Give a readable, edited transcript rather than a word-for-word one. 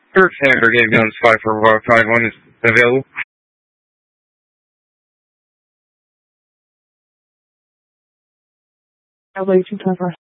Third Standard Game Guns 54551 is available. I'll wait your time for